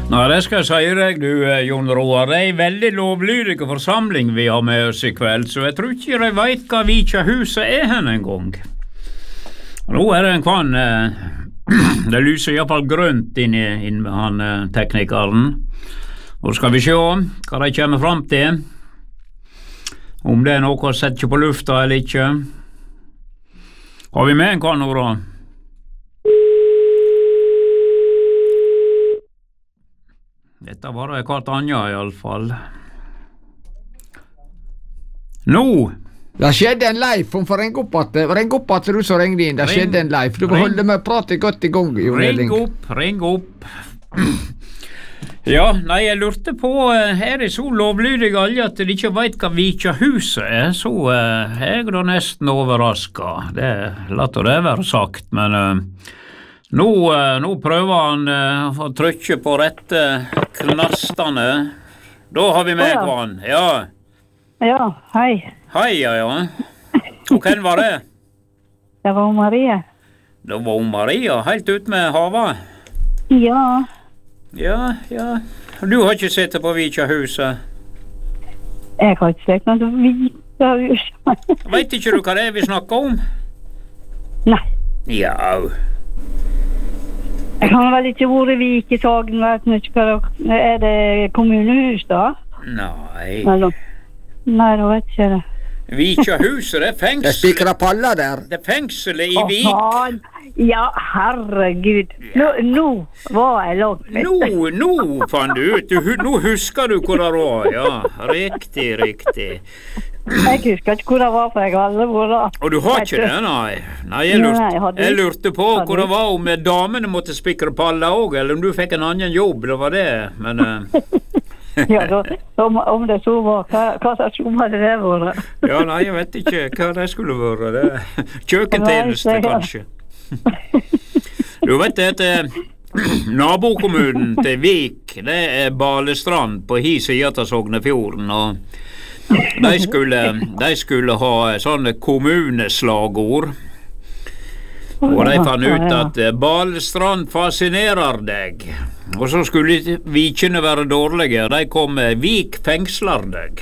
Nei, det skal jeg si deg, du, Jon Roar. Det er en veldig lovlydige forsamling vi har med oss i kveld, så jeg tror ikke de vet hva Vikjahuset er hen en gang. Nå er det en kvann, det lyser i hvert fall grønt inn med han teknikeren. Og skal vi se hva de kommer frem til. Om det er noe å sette på lufta eller ikke. Har vi med en kvann nå da? Dette var det kvart annet i alle fall. Nå! Det skjedde en live, hun får ringe opp at du som ringde inn. Det skjedde en live. Du får holde med pratet godt i gang, Jon Edling. Ring opp. Ja, nei, jeg lurte på, er det så lovlydige alle at de ikke vet hva Vikjahuset er, så er jeg da nesten overrasket. Det later det være sagt, men nå prøver han å trykke på rette knastene. Da har vi med hverandre, ja. Ja, hei. Hei, ja. Og hvem var det? Det var Maria. Det var Maria, helt ut med havet? Ja. Ja. Du har ikke sett på Vikjahuset? Jeg har ikke sett noe Vikjahuset. Vet ikke du hva det er vi snakker om? Nei. Ja. Jeg kan vel ikke vært i Vikesogn, vet du ikke hva det er. Det kommunehus da? Nei. Nei, da vet ikke det. Vikjahuset, det er fengsel. Det spikrer paller der. Det er fengselet i Vik. Ja, herregud. Nå var jeg langt. Nå fann du ut. Nå husker du hvor det var. Ja, riktig. Jeg husker ikke hvor det var, for jeg har aldri vært da. Og du har ikke det, nei? Nei, jeg lurte på hvor det var, om damene måtte spikre paller også, eller om du fikk en annen jobb, det var det, men... Ja, om det så var, hva slags jobb hadde det vært? Ja, nei, jeg vet ikke hva det skulle være, det. Kjøkentjeneste, kanskje. Du vet det, nabokommunen til Vik, det er Balestrand på hi siden av Sognefjorden, og de skulle ha sånne kommuneslagord, og de fann ut at Balestrand fascinerer deg, og så skulle Vikene være dårlige, de kom med Vik fengsler deg.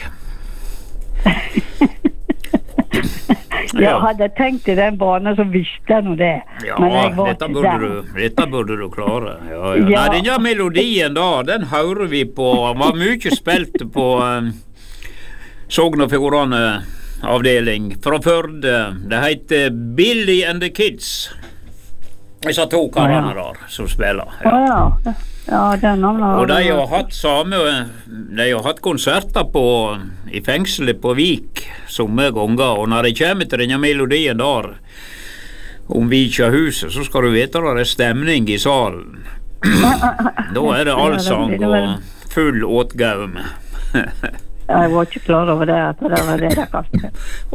Jeg hadde tenkt i den banen, så visste jeg noe det. Ja, dette burde du klare. Ja. Nei, denne melodien da, den hører vi på, var mye spilt på Sogn og Fjordane avdeling fra Førde. Det heter Billy and the Kids. Disse to karene der som spiller. Ja, den navnet. Og de har hatt konserter i fengselet på Vik somme ganger, og når de kommer til denne melodien der om Vikjahuset, så skal du vite at det er stemning i salen. Da er det allsang og full åtgaum. Jeg var ikke klar over det, at det var det jeg kalte.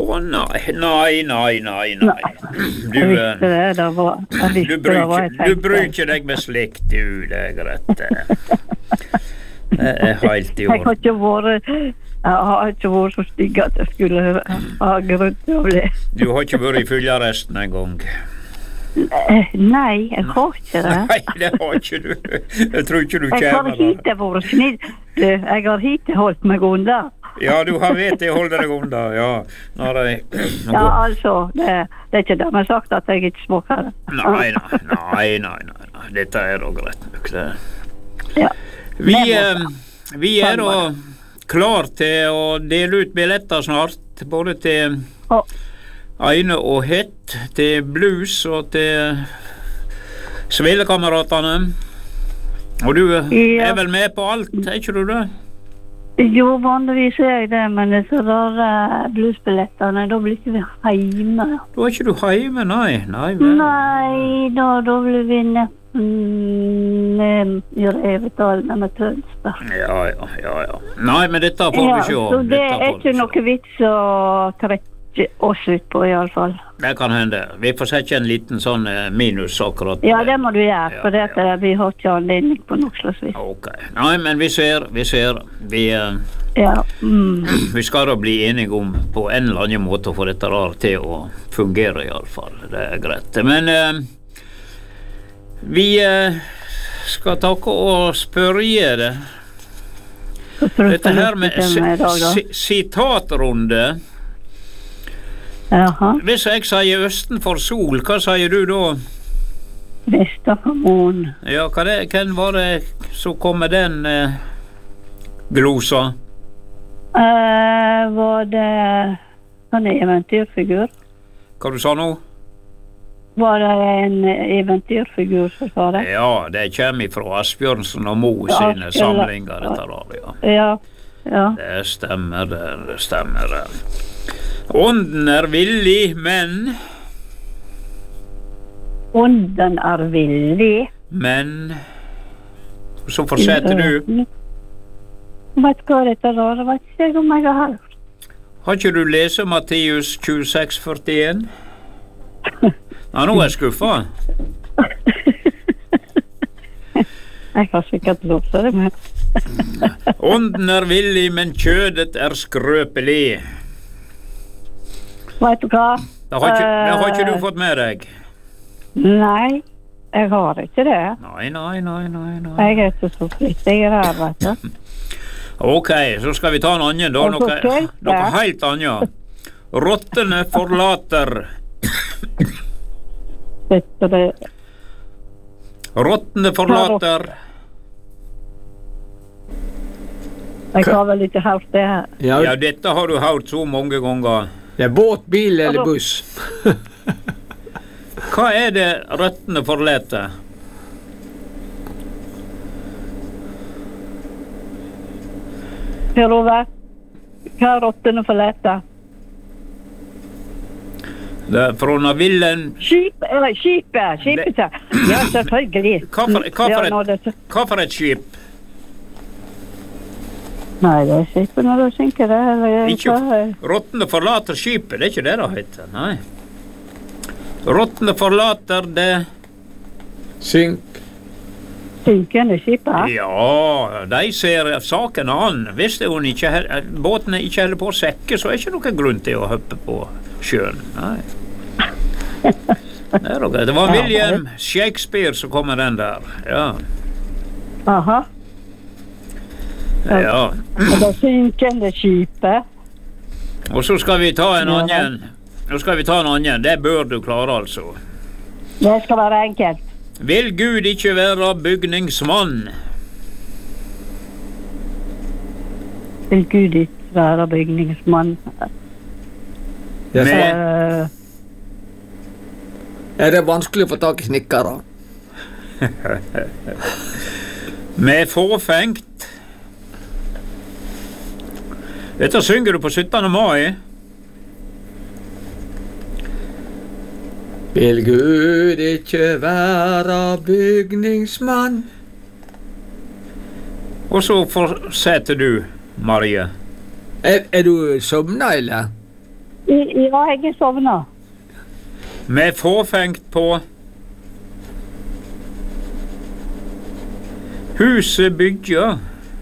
Nei. Du bryr ikke deg med slikt, du, det er greit. Det er helt i år. Jeg har ikke vært så stygg at jeg skulle ha grunn til å bli. Du har ikke vært i fyllearresten en gang? Nei, jeg har ikke det. Nei, det har ikke du. Jeg tror ikke du kommer Jeg har hittil vært snill. Jeg har hittil holdt meg unna. Ja, du har vet jeg holder deg unna, ja. Ja, altså, det er ikke det man har sagt at jeg ikke småker det. Nei. Dette er da greit nok, det. Ja. Vi er da klar til å dele ut billetter snart, både til Eine og Het, til Blues og til Svillekameratene. Og du er vel med på alt, er ikke du det? Jo, vanligvis er jeg det, men det er så rare bluesbillettene, da blir ikke vi hjemme. Da er ikke du hjemme, nei? Nei, da blir vi i Revetalen med Tønsberg. Ja. Nei, men dette får vi se. Så det er ikke noe vits å trekke oss ut på, i alle fall. Det kan hende. Vi får sette en liten sånn minus akkurat. Ja, det må du gjøre, for vi har ikke anledning på noe slags vis. Ok. Nei, men vi ser. Vi skal da bli enige om på en eller annen måte å få dette der til å fungere, i alle fall. Det er greit. Men vi skal takke og spørre det. Dette her med sitatrunde. Jaha. Hvis jeg sier østen for sol, hva sier du da? Vester for månen. Ja, hvem var det som kom med den glosa? Var det en eventyrfigur? Hva du sa nå? Var det en eventyrfigur som sa det? Ja, det kommer fra Asbjørnsen og Mo sine samlinger, dette der, ja. Det stemmer, det stemmer. Ånden villig, men... Ånden villig. Men... Så fortsetter du. Vet hva dette der? Vet ikke om jeg har hørt. Har ikke du lest Matteus 26,41? Ja, nå er jeg skuffet. Jeg har sikkert lov til det, men... Ånden villig, men kjødet skrøpelig. Vet du hva? Det har ikke du fått med deg. Nei, jeg har ikke det. Nei. Jeg er ikke så flittig her, vet du. Ok, så skal vi ta en annen da, noe helt annet. Rottene forlater. Rottene forlater. Jeg har vel ikke hørt det her. Ja, dette har du hørt så mange ganger. Det er båt, bil eller buss. Hva er det rottene forlater? Per Ove, hva er rottene forlater? Det er fra villen... Skipet. Ja, selvfølgelig. Hva for et skip? Nei, det er skipet når du synker det. Rottene forlater skipet, det er ikke det det heter, nei. Rottene forlater det... Synkende skipet? Ja, de ser saken an. Hvis båten ikke holder på å sekke, så er det ikke noen grunn til å hoppe på sjøen, nei. Det var William Shakespeare som kom med den der, ja. Aha. Ja. Og det synkende skipet. Og så skal vi ta en annen. Det bør du klare, altså. Det skal være enkelt. Vil Gud ikke være bygningsmann? Vil Gud ikke være bygningsmann? Er det vanskelig å få tak i snikkere? Med fåfengt. Dette synger du på 17. mai. Vil Gud ikke være bygningsmann? Og så fortsetter du, Marie. Er du sovna, eller? Ja, jeg er sovna. Med fåfengt på huset bygger.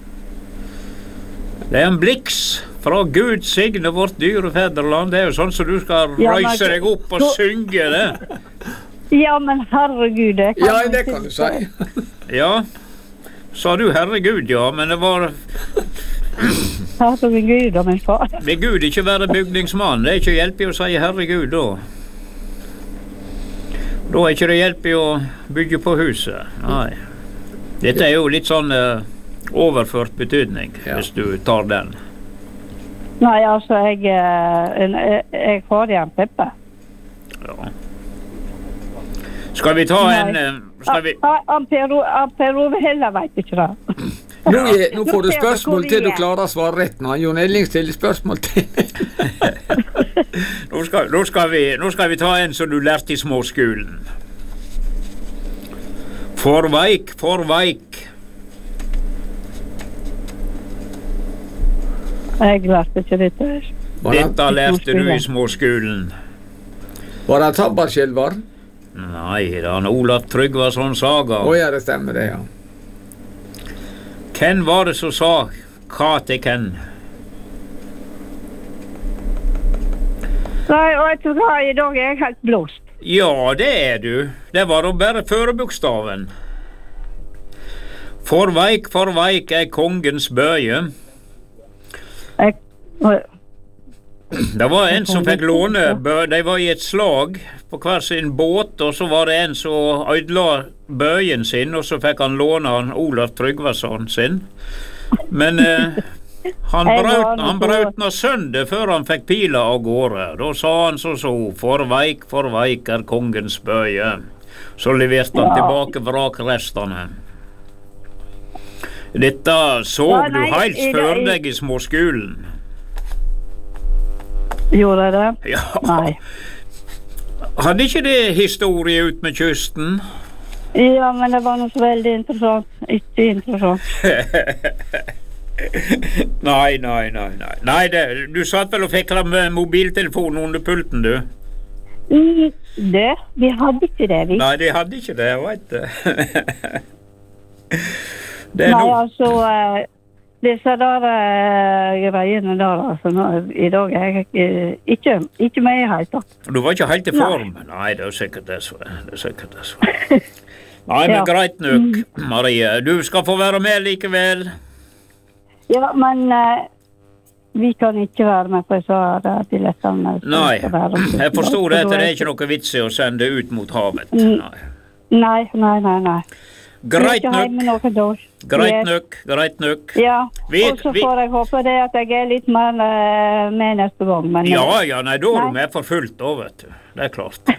Det er en bliks fra Gud signe vårt dyre fedreland. Det er jo sånn som du skal røyse deg opp og synge det. Ja, men herregud, det kan det kan du si. Ja, sa du herregud, ja, men det var... Herregud, min far. Vil Gud ikke være bygningsmann? Det er ikke hjelp i å si herregud da. Da er ikke det hjelp i å bygge på huset. Nei. Dette er jo litt sånn overført betydning, hvis du tar den. Nei, altså, jeg har igjen Peppe. Ja. Skal vi ta en... Per Ove heller vet ikke det. Nå får du spørsmål til du klarer å svare rett nå. Jon Elling stiller spørsmål til. Nå skal vi ta en som du lærte i småskolen. Forveik. Jeg lærte ikke dette. Dette lærte du i småskolen. Var det Tabbarskjelvar? Nei, det er Olav Tryggvason saga. Ja, det stemmer det, ja. Hvem var det som sa hva til hvem? Nei, vet du hva, i dag er jeg helt blåst. Ja, det er du. Det var da bare førebokstaven. For veik kongens bøye. Det var en som fikk låne de var i et slag på hver sin båt, og så var det en som ødela bøyen sin, og så fikk han låne han Olav Tryggvason sin. Men han brøt nå søndet før han fikk pila av gårde. Da sa han så, for veik kongens bøye. Så leverte han tilbake vrakrestene. Dette så du helt før deg i småskolen. Gjorde det? Ja. Nei. Hadde ikke det historie ut med kysten? Ja, men det var noe så veldig interessant. Ikke interessant. Nei, du satt vel og fikla med mobiltelefonen under pulten, du? Vi hadde ikke det, vi. Nei, de hadde ikke det, jeg vet det. Nei, altså, disse der greiene der, altså, i dag er jeg ikke med helt da. Du var ikke helt i form? Nei, det er sikkert det så. Nei, men greit nok, Marie. Du skal få være med likevel. Ja, men vi kan ikke være med på så billettene. Nei, jeg forstår det, det er ikke noe vits i å sende ut mot havet. Nei. Greit nok. Ja, og så får jeg håpe det at jeg er litt mer med neste gang. Men, ja, nei, da er du med for fullt da, vet du. Det er klart.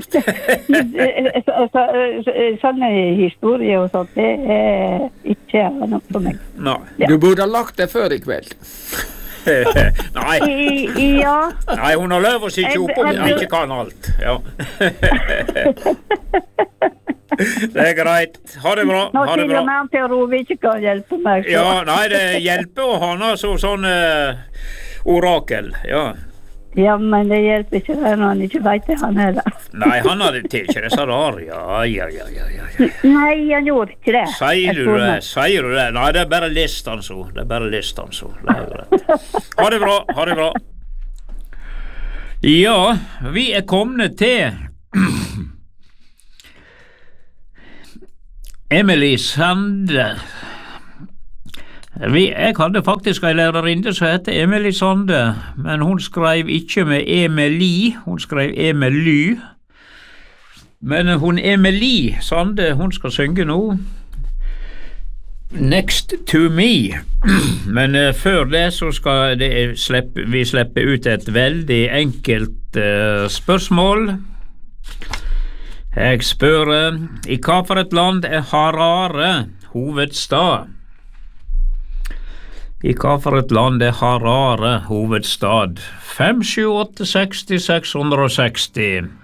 Sånne historier og sånt, det er ikke noe for meg. Nei. Du burde ha lagt det før i kveld. Nei. Ja. Nei, hun har lov å si ikke opp om hun ikke kan alt. Ja. Det er greit. Ha det bra. Nå til og med til Rove ikke kan hjelpe meg. Så. Ja, nei, det hjelper å ha noe sånn orakel, ja. Ja, men det hjelper ikke når han ikke vet det, han heller. Nei, han hadde ikke det så rar, ja. Nei, han gjorde ikke det. Sier du det? Nei, det er bare listen så. Det er greit. Ha det bra. Ja, vi er kommet til Emily Sande. Jeg hadde faktisk en lærerinne som heter Emily Sande, men hun skrev ikke med Emily, hun skrev Emily. Men hun Emily Sande, hun skal synge nå Next to Me. Men før det så skal vi slippe ut et veldig enkelt spørsmål. Jeg spør, i hva for et land er Harare hovedstad? I hva for et land er Harare hovedstad? 5, 7, 8, 60, 660.